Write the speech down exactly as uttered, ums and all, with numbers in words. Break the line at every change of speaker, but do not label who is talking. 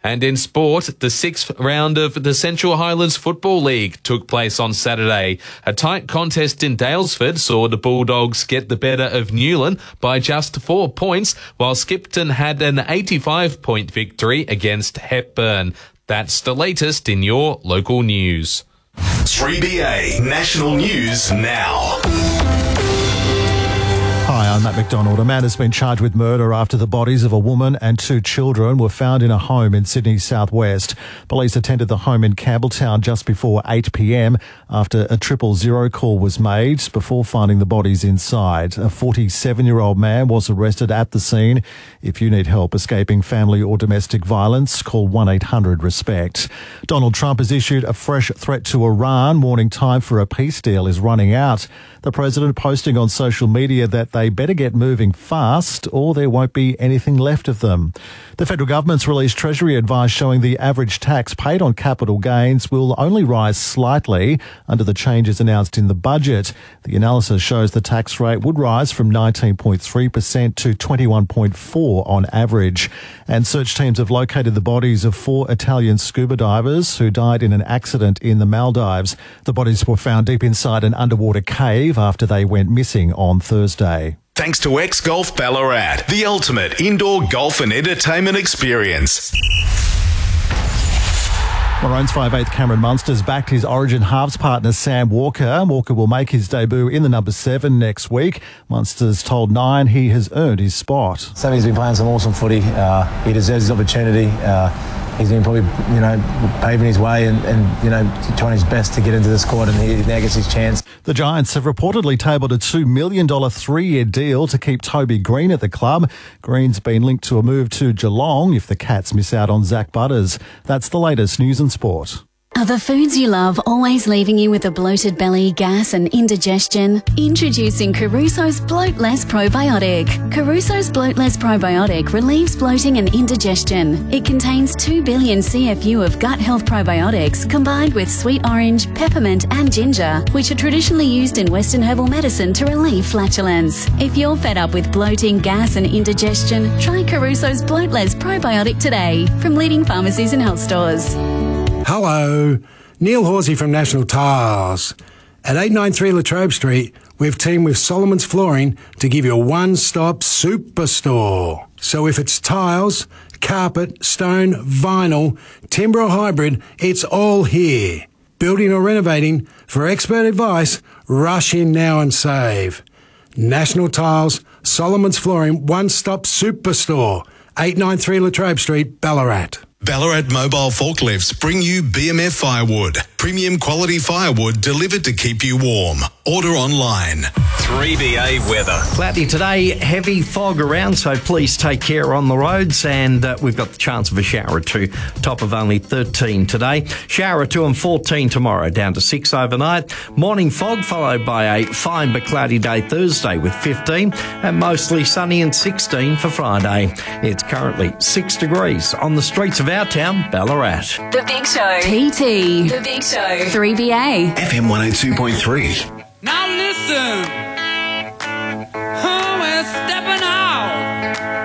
And in sport, the sixth round of the Central Highlands Football League took place on Saturday. A tight contest in Daylesford saw the Bulldogs get the better of Newland by just four points, while Skipton had an eighty-five point victory against Hepburn. That's the latest in your local news.
three B A National News Now.
Hi, I'm Matt McDonald. A man has been charged with murder after the bodies of a woman and two children were found in a home in Sydney's southwest. Police attended the home in Campbelltown just before eight p.m. after a triple zero call was made before finding the bodies inside. A forty-seven-year-old man was arrested at the scene. If you need help escaping family or domestic violence, call one eight hundred RESPECT. Donald Trump has issued a fresh threat to Iran, warning time for a peace deal is running out. The president posting on social media that they better get moving fast or there won't be anything left of them. The federal government's released Treasury advice showing the average tax paid on capital gains will only rise slightly under the changes announced in the budget. The analysis shows the tax rate would rise from nineteen point three percent to twenty-one point four percent on average. And search teams have located the bodies of four Italian scuba divers who died in an accident in the Maldives. The bodies were found deep inside an underwater cave after they went missing on Thursday.
Thanks to X Golf Ballarat, the ultimate indoor golf and entertainment experience.
Maroon's five eighth Cameron Munster's backed his Origin halves partner Sam Walker. Walker will make his debut in the number seven next week. Munster's told Nine he has earned his spot.
Sammy's been playing some awesome footy. Uh, he deserves his opportunity. Uh, he's been probably, you know, paving his way and, and, you know, trying his best to get into the squad, and he now gets his chance.
The Giants have reportedly tabled a two million dollars three-year deal to keep Toby Green at the club. Green's been linked to a move to Geelong if the Cats miss out on Zach Butters. That's the latest news and sport.
Are the foods you love always leaving you with a bloated belly, gas and indigestion? Introducing Caruso's Bloat Less Probiotic. Caruso's Bloat Less Probiotic relieves bloating and indigestion. It contains two billion C F U of gut health probiotics combined with sweet orange, peppermint and ginger, which are traditionally used in Western herbal medicine to relieve flatulence. If you're fed up with bloating, gas and indigestion, try Caruso's Bloat Less Probiotic today from leading pharmacies and health stores.
Hello, Neil Horsey from National Tiles. At eight ninety-three Latrobe Street, we've teamed with Solomon's Flooring to give you a one-stop superstore. So if it's tiles, carpet, stone, vinyl, timber or hybrid, it's all here. Building or renovating, for expert advice, rush in now and save. National Tiles, Solomon's Flooring, one-stop superstore. eight ninety-three Latrobe Street, Ballarat.
Ballarat Mobile Forklifts bring you B M F Firewood. Premium quality firewood delivered to keep you warm. Order online. three B A weather.
Cloudy today, heavy fog around, so please take care on the roads. And uh, we've got the chance of a shower or two. Top of only thirteen today. Shower or two and fourteen tomorrow, down to six overnight. Morning fog followed by a fine but cloudy day Thursday with fifteen. And mostly sunny and sixteen for Friday. It's currently six degrees on the streets of our town, Ballarat.
The Big Show. T T. The Big Show. three B A.
F M one oh two point three.
Now listen.